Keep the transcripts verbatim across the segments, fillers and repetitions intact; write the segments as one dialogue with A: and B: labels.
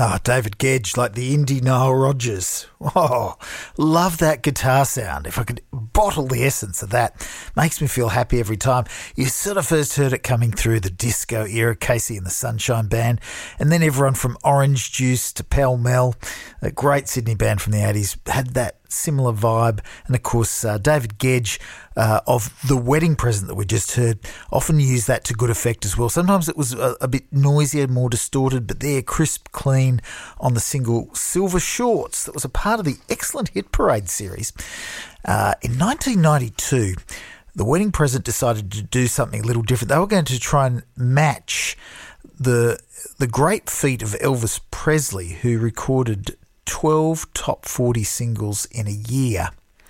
A: Oh, David Gedge, like the indie Nile Rodgers. Oh, love that guitar sound. If I could bottle the essence of that, makes me feel happy every time. You sort of first heard it coming through the disco era, Casey and the Sunshine Band, and then everyone from Orange Juice to Pell Mell, a great Sydney band from the eighties, had that similar vibe. And of course, uh, David Gedge uh, of The Wedding Present that we just heard often used that to good effect as well. Sometimes it was a, a bit noisier, more distorted, but there, crisp, clean on the single Silver Shorts that was a part of the excellent Hit Parade series. Uh, in nineteen ninety-two, The Wedding Present decided to do something a little different. They were going to try and match the the great feat of Elvis Presley, who recorded twelve top forty singles in a year,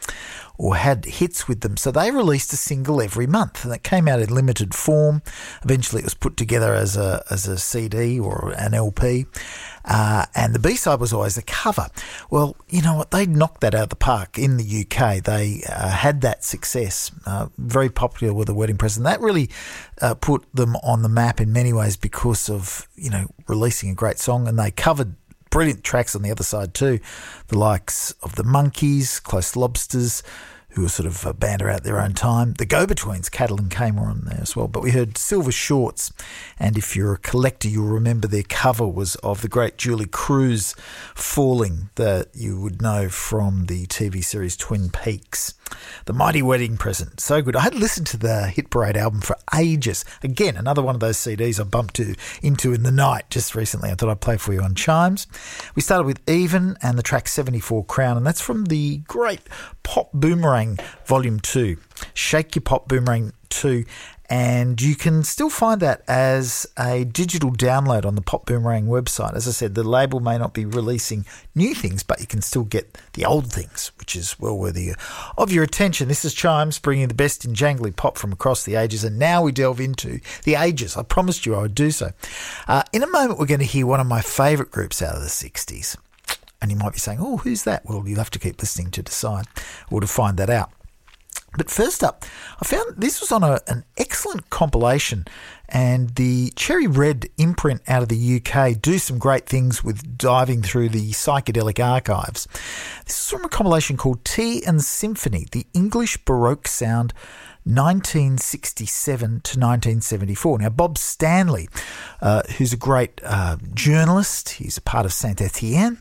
A: or had hits with them. So they released a single every month, and it came out in limited form. Eventually it was put together as a as a C D or an L P, uh, and the B-side was always a cover. Well, you know what? They knocked that out of the park in the U K. They uh, had that success, uh, very popular with The Wedding Present. That really uh, put them on the map in many ways because of, you know, releasing a great song, and they covered brilliant tracks on the other side too, the likes of the Monkees, Close Lobsters, who were sort of a band out their own time. The Go-Betweens, Cattle and Cane, were on there as well. But we heard Silver Shorts, and if you're a collector, you'll remember their cover was of the great Julie Cruz, Falling, that you would know from the T V series Twin Peaks. The Mighty Wedding Present, so good. I had listened to the Hit Parade album for ages. Again, another one of those C Ds I bumped to, into in the night just recently. I thought I'd play for you on Chimes. We started with Even and the track seventy-four Crown, and that's from the great Pop Boomerang Volume two. Shake Your Pop Boomerang two. And you can still find that as a digital download on the Pop Boomerang website. As I said, the label may not be releasing new things, but you can still get the old things, which is well worthy of your attention. This is Chimes, bringing the best in jangly pop from across the ages. And now we delve into the ages. I promised you I would do so. Uh, in a moment, we're going to hear one of my favourite groups out of the sixties. And you might be saying, oh, who's that? Well, you'll have to keep listening to decide or to find that out. But first up, I found this was on a, an excellent compilation, and the Cherry Red imprint out of the U K do some great things with diving through the psychedelic archives. This is from a compilation called Tea and Symphony, the English Baroque Sound nineteen sixty-seven to nineteen seventy-four. Now, Bob Stanley, uh, who's a great uh, journalist, he's a part of Saint Etienne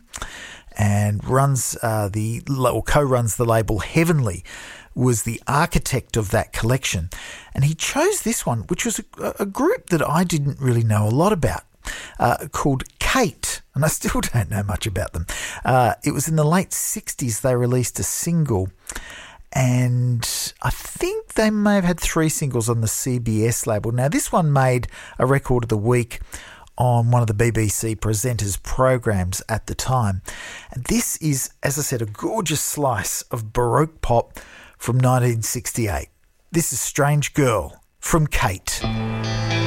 A: and runs uh, the or co-runs the label Heavenly, was the architect of that collection. And he chose this one, which was a, a group that I didn't really know a lot about, uh, called Kate. And I still don't know much about them. Uh, it was in the late sixties they released a single, and I think they may have had three singles on the C B S label. Now, this one made a record of the week on one of the B B C presenters' programs at the time. And this is, as I said, a gorgeous slice of Baroque pop from nineteen sixty-eight. This is Strange Girl from Kate.